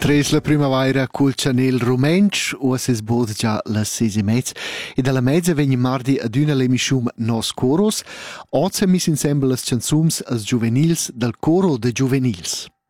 Tres la primavera cul Chanel Rumensch, uas es bod già las 6:30 e dalla mezza vegni mardi adüna l'emisciun Nos Coros. Oggi mis insembel las chanzums als juvenils del coro de juvenils.